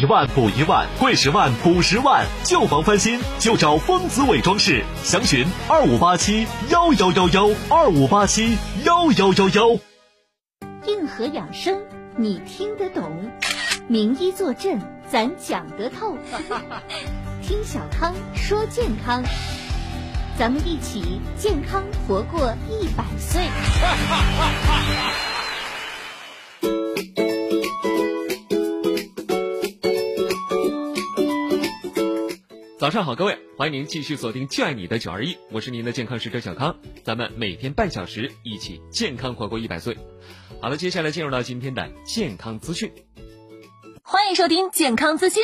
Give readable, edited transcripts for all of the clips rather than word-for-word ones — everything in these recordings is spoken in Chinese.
1万补1万，贵10万补10万，旧房翻新就找丰子伟装饰，详询25871111，25871111。 硬核养生，你听得懂；名医坐镇，咱讲得透。听小康说健康，咱们一起健康活过100岁。 早上好，各位，欢迎您继续锁定就爱你的921，我是您的健康使者小康，咱们每天半小时一起健康活过100岁。好了，接下来进入到今天的健康资讯。 欢迎收听健康资讯。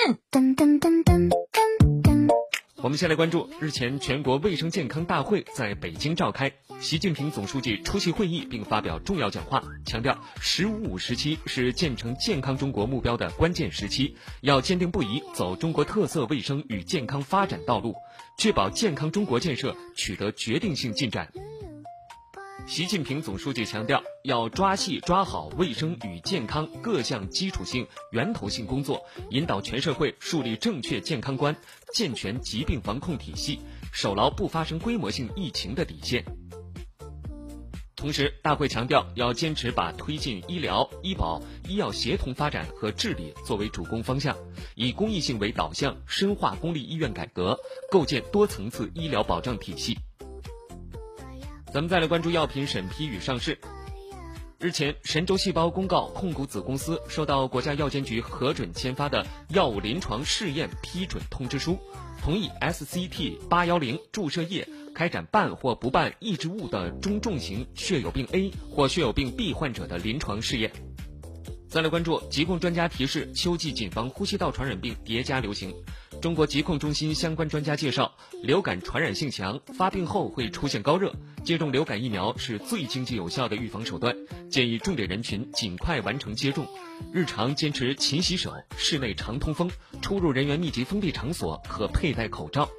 我们先来关注日前全国卫生健康大会在北京召开，习近平总书记出席会议并发表重要讲话，强调“15+5”时期是建成健康中国目标的关键时期，要坚定不移走中国特色卫生与健康发展道路，确保健康中国建设取得决定性进展。习近平总书记强调，要抓细抓好卫生与健康各项基础性、源头性工作，引导全社会树立正确健康观，健全疾病防控体系，守牢不发生规模性疫情的底线。同时，大会强调要坚持把推进医疗、医保、医药协同发展和治理作为主攻方向，以公益性为导向，深化公立医院改革，构建多层次医疗保障体系。咱们再来关注药品审批与上市。日前，神州细胞公告控股子公司收到国家药监局核准签发的药物临床试验批准通知书，同意 SCT-810 注射液开展伴或不伴抑制物的中重型血友病 A 或血友病 B 患者的临床试验。再来关注疾控专家提示秋季谨防呼吸道传染病叠加流行。中国疾控中心相关专家介绍，流感传染性强，发病后会出现高热，接种流感疫苗是最经济有效的预防手段，建议重点人群尽快完成接种，日常坚持勤洗手，室内常通风，出入人员密集封闭场所可佩戴口罩。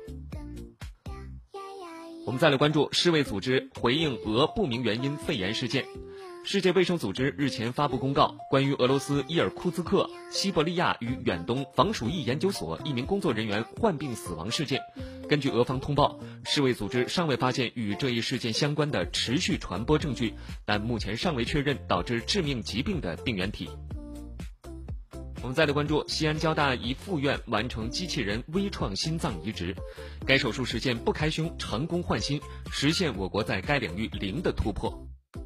我们再来关注世卫组织回应俄不明原因肺炎事件。世界卫生组织日前发布公告，关于俄罗斯伊尔库茨克西伯利亚与远东防鼠疫研究所一名工作人员患病死亡事件。根据俄方通报，世卫组织尚未发现与这一事件相关的持续传播证据，但目前尚未确认导致致命疾病的病原体。我们再来关注西安交大一附院完成机器人微创心脏移植，该手术实现不开胸成功换心，实现我国在该领域0的突破。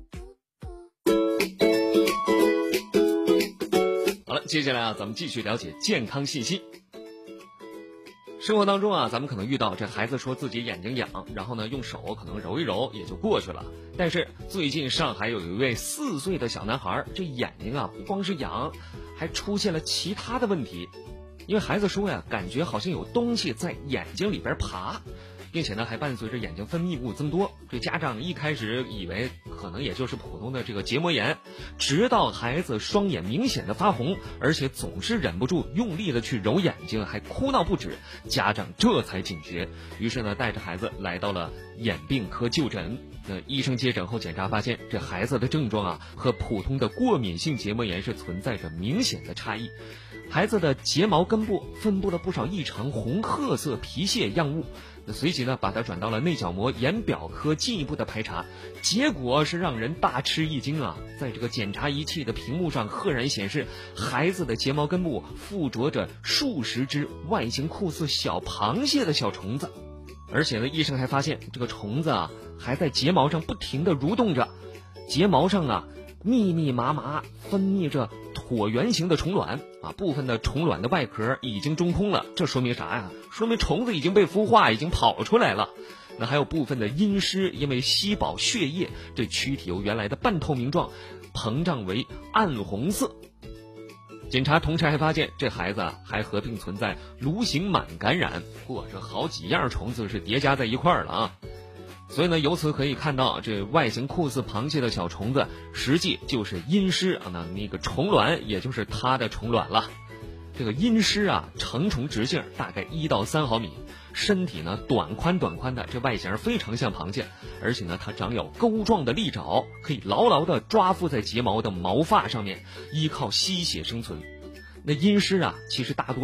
好了，接下来咱们继续了解健康信息。生活当中咱们可能遇到这孩子说自己眼睛痒，然后呢用手可能揉一揉也就过去了。但是最近上海有一位4岁的小男孩，这眼睛不光是痒，还出现了其他的问题。因为孩子说感觉好像有东西在眼睛里边爬，并且呢还伴随着眼睛分泌物增多。这家长一开始以为可能也就是普通的这个结膜炎，直到孩子双眼明显的发红，而且总是忍不住用力的去揉眼睛，还哭闹不止，家长这才警觉，于是呢带着孩子来到了眼病科就诊。医生接诊后检查发现，这孩子的症状和普通的过敏性结膜炎是存在着明显的差异。孩子的睫毛根部分布了不少异常红褐色皮屑样物，随即呢把他转到了内角膜眼表科进一步的排查，结果是让人大吃一惊在这个检查仪器的屏幕上赫然显示，孩子的睫毛根部附着着数十只外形酷似小螃蟹的小虫子，而且呢医生还发现这个虫子还在睫毛上不停地蠕动着，睫毛上密密麻麻分泌着椭圆形的虫卵部分的虫卵的外壳已经中空了，这说明啥呀？说明虫子已经被孵化，已经跑出来了。那还有部分的阴湿因为吸饱血液，这躯体由原来的半透明状膨胀为暗红色。检查同时还发现，这孩子还合并存在颅形螨感染，这好几样虫子是叠加在一块儿了所以呢，由此可以看到，这外形酷似螃蟹的小虫子，实际就是阴虱那个虫卵，也就是它的虫卵了。这个阴虱成虫直径大概1到3毫米，身体呢短宽的，这外形非常像螃蟹，而且呢它长有钩状的利爪，可以牢牢地抓附在睫毛的毛发上面，依靠吸血生存。那阴虱其实大多